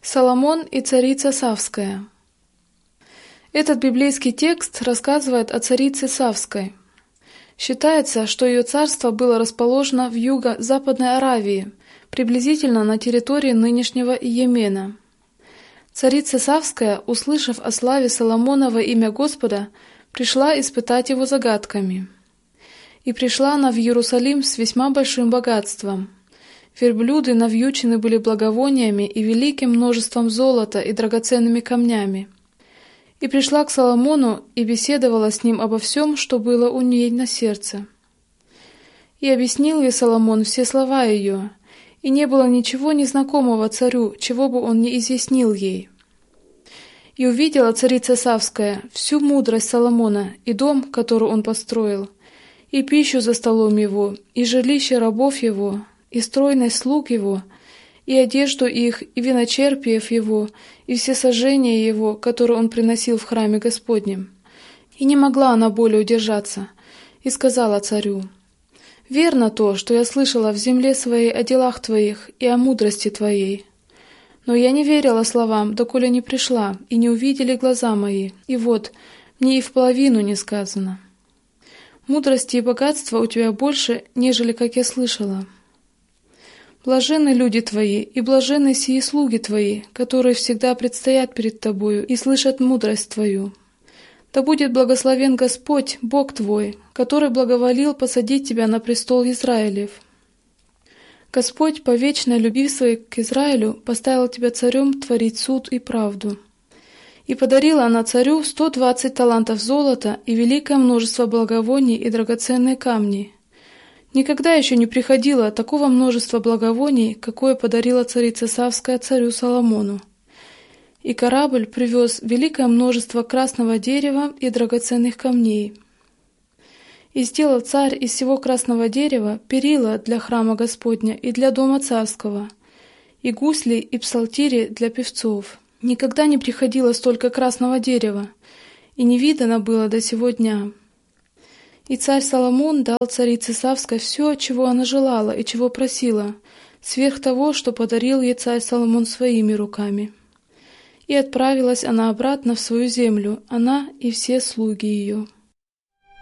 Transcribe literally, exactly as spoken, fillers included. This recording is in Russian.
Соломон и царица Савская. Этот библейский текст рассказывает о царице Савской. Считается, что ее царство было расположено в юго-западной Аравии, приблизительно на территории нынешнего Йемена. Царица Савская, услышав о славе Соломона во имя Господа, пришла испытать его загадками. И пришла она в Иерусалим с весьма большим богатством. Верблюды навьючены были благовониями и великим множеством золота и драгоценными камнями. И пришла к Соломону и беседовала с ним обо всем, что было у ней на сердце. И объяснил ей Соломон все слова ее, и не было ничего незнакомого царю, чего бы он не изъяснил ей. И увидела царица Савская всю мудрость Соломона и дом, который он построил, и пищу за столом его, и жилище рабов его, и стройность слуг его, и одежду их, и виночерпиев его, и все сожжения его, которые он приносил в храме Господнем. И не могла она более удержаться, и сказала царю: «Верно то, что я слышала в земле своей о делах твоих и о мудрости твоей. Но я не верила словам, доколе не пришла, и не увидели глаза мои, и вот, мне и в половину не сказано. Мудрости и богатства у тебя больше, нежели как я слышала. Блаженны люди твои, и блаженны сии слуги твои, которые всегда предстоят перед тобою и слышат мудрость твою. Да будет благословен Господь, Бог твой, который благоволил посадить тебя на престол Израилев. Господь, по вечной любви своей к Израилю, поставил тебя царем творить суд и правду. И подарила она царю сто двадцать талантов золота и великое множество благовоний и драгоценные камни. Никогда еще не приходило такого множества благовоний, какое подарила царица Савская царю Соломону. И корабль привез великое множество красного дерева и драгоценных камней. И сделал царь из всего красного дерева перила для храма Господня и для дома царского, и гусли и псалтири для певцов. Никогда не приходило столько красного дерева, и не видано было до сего дня. И царь Соломон дал царице Савской все, чего она желала и чего просила, сверх того, что подарил ей царь Соломон своими руками. И отправилась она обратно в свою землю, она и все слуги ее.